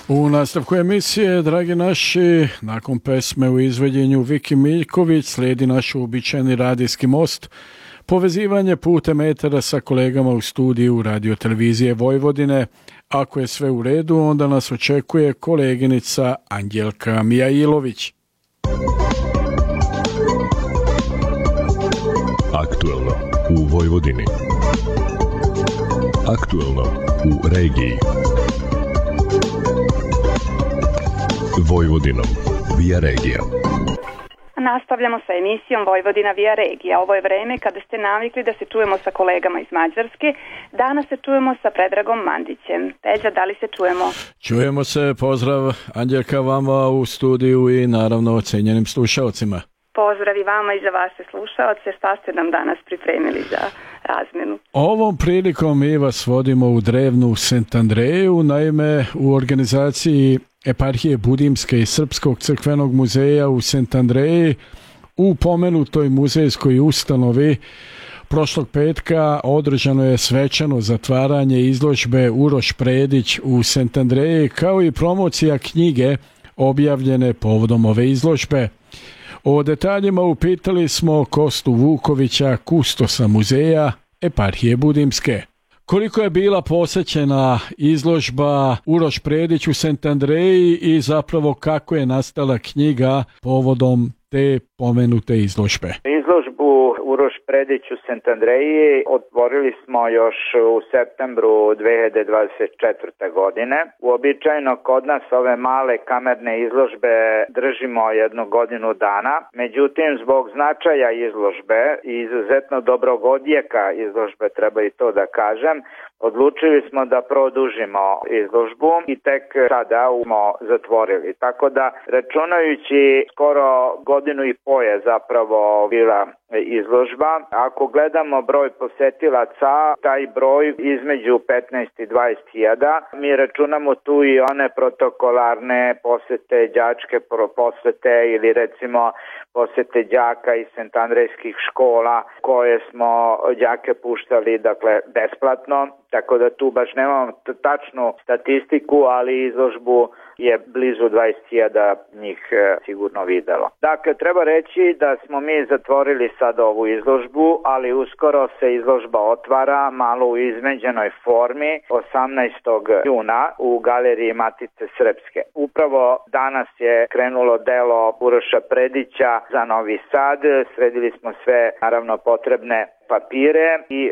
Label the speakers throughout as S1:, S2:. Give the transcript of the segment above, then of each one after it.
S1: U nastavku emisije, dragi naši, nakon pesme u izvedjenju Viki Miljković slijedi naš uobičajeni radijski most, povezivanje putem etera sa kolegama u studiju Radio Televizije Vojvodine. Ako je sve u redu, onda nas očekuje koleginica Anđelka Mijailović.
S2: Aktuelno u Vojvodini. Aktuelno u regiji. Vojvodinom via regija.
S3: Nastavljamo sa emisijom Vojvodina via regija. Ovo je vreme kada ste navikli da se čujemo sa kolegama iz Mađarske. Danas se čujemo sa Predragom Mandićem. Peđa, da li se čujemo?
S1: Čujemo se, pozdrav Anđelka vama u studiju i naravno ocenjenim slušalcima.
S3: Pozdrav i vama i za vaše slušalce. Šta ste nam danas pripremili za razmenu?
S1: Ovom prilikom mi vas vodimo u drevnu Sent Andreju, naime u organizaciji Eparhije Budimske i Srpskog crkvenog muzeja u Sent Andreji u pomenutoj muzejskoj ustanovi prošlog petka održano je svečano zatvaranje izložbe Uroš Predić u Sent Andreji kao i promocija knjige objavljene povodom ove izložbe. O detaljima upitali smo Kostu Vukovića, kustosa muzeja Eparhije Budimske. Koliko je bila posjećena izložba Uroš Predić u Sent Andreji i zapravo kako je nastala knjiga povodom te pomenute izložbe?
S4: Izložbu Uroš Predić u Sent Andreji otvorili smo još u septembru 2024. godine. Uobičajeno kod nas ove male kamerne izložbe držimo 1 godinu dana. Međutim, zbog značaja izložbe i izuzetno dobrog odjeka izložbe, treba i to da kažem, odlučili smo da produžimo izložbu i tek sada smo zatvorili. Tako da, računajući skoro godinu i po je zapravo bila izložba. Ako gledamo broj posetilaca, taj broj između 15 i 20 hiljada. Mi računamo tu i one protokolarne posete, đačke posete ili recimo posete đaka iz Sent Andrejskih škola koje smo đake puštali besplatno. Tako da tu baš nemam tačnu statistiku, ali izložbu je blizu 20.000 njih sigurno videlo. Dakle, treba reći da smo mi zatvorili sad ovu izložbu, ali uskoro se izložba otvara malo u izmenjenoj formi 18. juna u Galeriji Matice Srpske. Upravo danas je krenulo delo Uroša Predića za Novi Sad. Sredili smo sve, naravno, potrebne papire i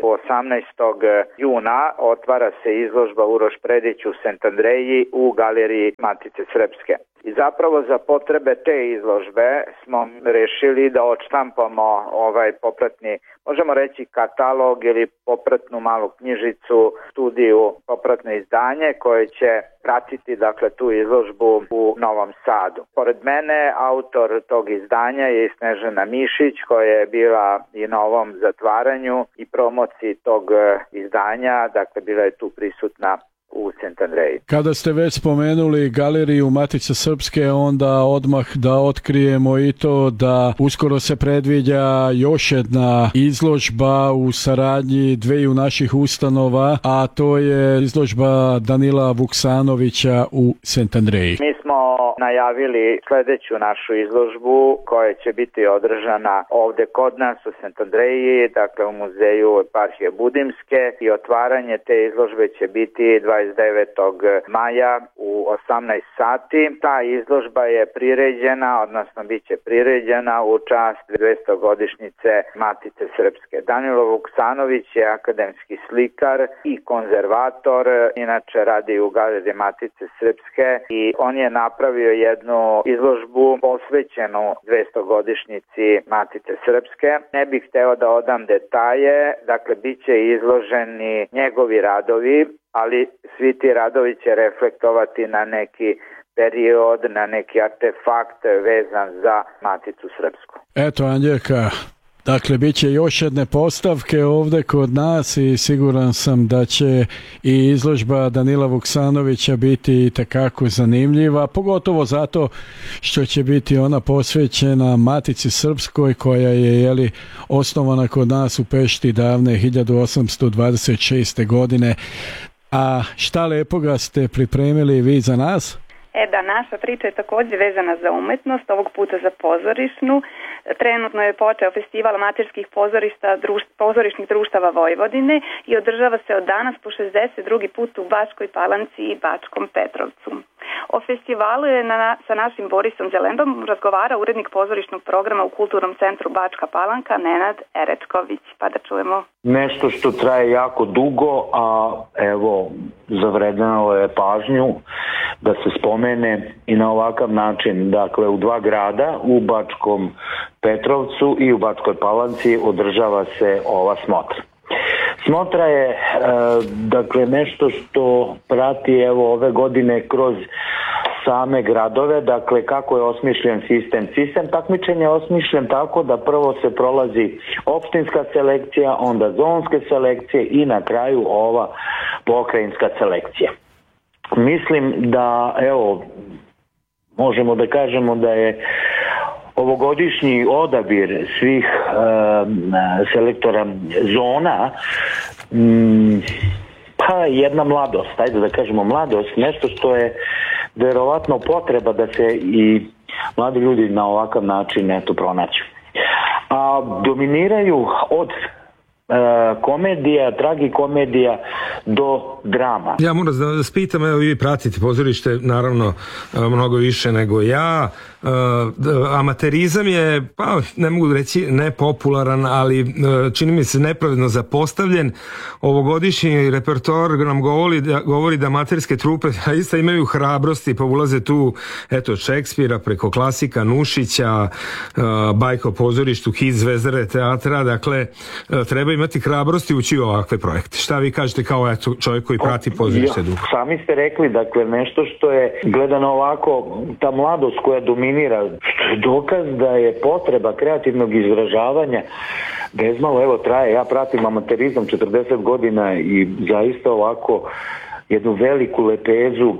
S4: 18. juna otvara se izložba Uroš Predić u Sent Andreji u Galeriji Matice Srpske. I zapravo za potrebe te izložbe smo rešili da odštampamo ovaj popratni, možemo reći katalog ili popratnu malu knjižicu, studiju, popratno izdanje koje će pratiti tu izložbu u Novom Sadu. Pored mene autor tog izdanja je Snežana Mišić koja je bila i na ovom zatvaranju i promociji tog izdanja, bila je tu prisutna u Sent Andreji.
S1: Kada ste već spomenuli Galeriju Matice Srpske, onda odmah da otkrijemo i to da uskoro se predviđa još jedna izložba u saradnji dveju naših ustanova, a to je izložba Danila Vuksanovića u Sent Andreji.
S4: Mi smo najavili sljedeću našu izložbu koja će biti održana ovdje kod nas u Sent Andreji, u muzeju Eparhije Budimske, i otvaranje te izložbe će biti 29. maja u 18 sati. Ta izložba je priređena, odnosno bit će priređena u čast 200 godišnjice Matice Srpske. Danilo Vuksanović je akademski slikar i konzervator, inače radi u Galeriji Matice Srpske i on je napravio jednu izložbu posvećenu 200 godišnjici Matice Srpske. Ne bih hteo da odam detalje, bit će izloženi njegovi radovi, ali svi ti radovi će reflektovati na neki period, na neki artefakt vezan za Maticu Srpsku.
S1: Eto, Anđelka, bit će još jedne postavke ovdje kod nas i siguran sam da će i izložba Danila Vuksanovića biti itekako zanimljiva, pogotovo zato što će biti ona posvećena Matici Srpskoj koja je osnovana kod nas u Pešti davne 1826. godine. A šta lepoga ste pripremili vi za nas?
S3: Da, naša priča je također vezana za umetnost, ovog puta za pozorišnu. Trenutno je počeo festival amaterskih pozorišnih društava Vojvodine i održava se od danas po 62. put u Bačkoj Palanci i Bačkom Petrovcu. O festivalu je sa našim Borisom Zelendom razgovara urednik pozorišnog programa u Kulturnom centru Bačka Palanka Nenad Erečković. Pa da čujemo.
S5: Nešto što traje jako dugo, a evo zavrednalo je pažnju da se spomene i na ovakav način. Dakle, u 2 grada, u Bačkom Petrovcu i u Bačkoj Palanci održava se ova smotra. Smotra je dakle nešto što prati evo ove godine kroz same gradove, dakle kako je osmišljen sistem. Sistem takmičenja je osmišljen tako da prvo se prolazi opštinska selekcija, onda zonske selekcije i na kraju ova pokrajinska selekcija. Mislim da evo možemo da kažemo da je ovogodišnji odabir svih selektora zona pa jedna mladost, ajde da kažemo mladost, nešto što je verovatno potreba da se i mladi ljudi na ovakav način pronađu. A dominiraju od komedija, tragikomedija do drama.
S6: Ja moram da vas pitam, evo vi pratite pozorište naravno mnogo više nego ja. Amaterizam je, pa ne mogu reći nepopularan, ali čini mi se nepravedno zapostavljen. Ovogodišnji repertoar nam govori da amaterske trupe zaista imaju hrabrosti, pa ulaze tu eto Šekspira preko klasika Nušića, bajka o pozorištu, hit Zvezdare teatra, dakle treba imati hrabrosti ući u ovakve projekte. Šta vi kažete kao eto čovjek koji prati pozorište dugo?
S5: Sami ste rekli, dakle nešto što je gledano ovako, ta mladost koja dominira, što je dokaz da je potreba kreativnog izražavanja bezmalo evo traje. Ja pratim amaterizam 40 godina i zaista ovako jednu veliku lepezu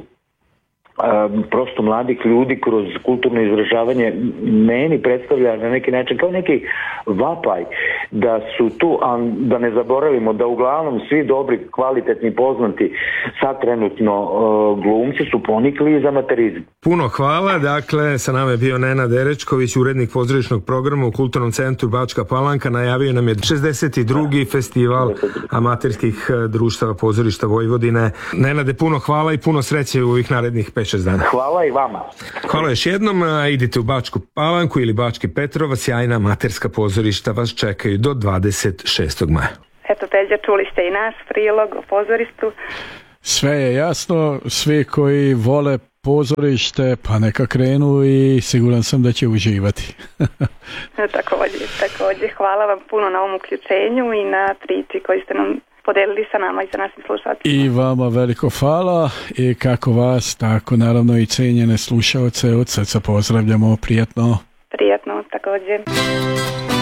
S5: prosto mladih ljudi kroz kulturno izražavanje meni predstavlja na neki način kao neki vapaj da su tu, a da ne zaboravimo da uglavnom svi dobri, kvalitetni, poznati sad trenutno glumci su ponikli iz amaterizma.
S6: Puno hvala, dakle sa nama je bio Nenad Erečković, urednik pozorišnog programa u Kulturnom centru Bačka Palanka, najavio nam je 62. festival amaterskih društava pozorišta Vojvodine. Nenade, puno hvala i puno sreće u ovih narednih 5-6 dana.
S5: Hvala i vama.
S6: Hvala još jednom, idite u Bačku Palanku ili Bački Petrovac, sjajna amaterska pozorišta vas čekaju do 26. maja.
S3: Eto, Peđa, čuli ste i naš prilog o pozorištu.
S1: Sve je jasno, svi koji vole pozorište pa neka krenu i siguran sam da će uživati. Također, hvala vam puno na ovom uključenju i na priči koju ste nam podelili sa nama i sa našim slušalcima. I vama veliko hvala i kako vas, tako naravno i cijenjene slušalce od srca pozdravljamo, prijatno. Prijatno, također.